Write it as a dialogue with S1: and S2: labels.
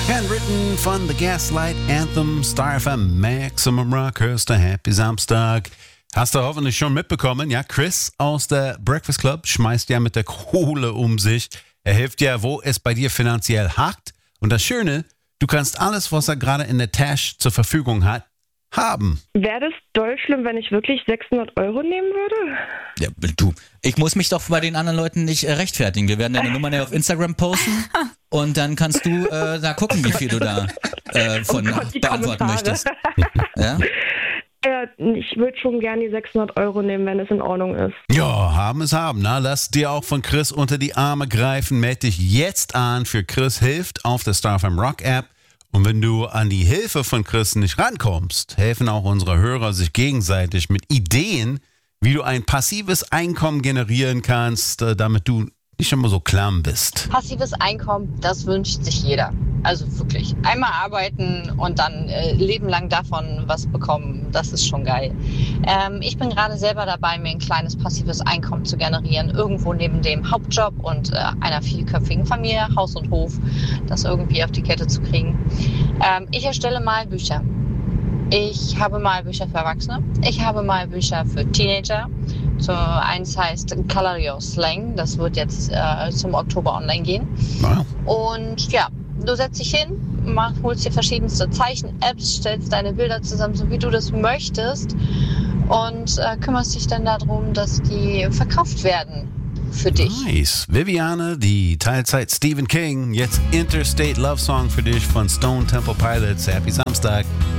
S1: Handwritten von The Gaslight Anthem, Star FM, Maximum Rock, hörst du Happy Samstag. Hast du hoffentlich schon mitbekommen, ja, Chris aus der Breakfast Club schmeißt ja mit der Kohle um sich. Er hilft ja, wo es bei dir finanziell hakt. Und das Schöne, du kannst alles, was er gerade in der Tasche zur Verfügung hat, haben.
S2: Wäre das doll schlimm, wenn ich wirklich 600 Euro nehmen würde?
S3: Ja, du, ich muss mich doch bei den anderen Leuten nicht rechtfertigen. Wir werden deine Nummer auf Instagram posten und dann kannst du da gucken, wie viel du da beantworten möchtest. Ja?
S2: Ja, ich würde schon gerne die 600 Euro nehmen, wenn es in Ordnung ist.
S1: Ja, haben ist haben. Na, lass dir auch von Chris unter die Arme greifen. Meld dich jetzt an für Chris hilft auf der Star FM Rock App. Und wenn du an die Hilfe von Chris nicht rankommst, helfen auch unsere Hörer sich gegenseitig mit Ideen, wie du ein passives Einkommen generieren kannst, damit du nicht immer so klamm bist.
S4: Passives Einkommen, das wünscht sich jeder. Also wirklich. Einmal arbeiten und dann Leben lang davon was bekommen, das ist schon geil. Ich bin gerade selber dabei, mir ein kleines passives Einkommen zu generieren, irgendwo neben dem Hauptjob und einer vielköpfigen Familie, Haus und Hof, das irgendwie auf die Kette zu kriegen. Ich erstelle Malbücher. Ich habe Malbücher für Erwachsene. Ich habe Malbücher für Teenager. Eins heißt Calario Slang. Das wird jetzt zum Oktober online gehen.
S1: Wow.
S4: Und ja, du setzt dich hin, holst dir verschiedenste Zeichen-Apps, stellst deine Bilder zusammen, so wie du das möchtest und kümmerst dich dann darum, dass die verkauft werden für dich.
S1: Nice. Viviane, die Teilzeit Stephen King, jetzt Interstate Love Song für dich von Stone Temple Pilots. Happy Samstag.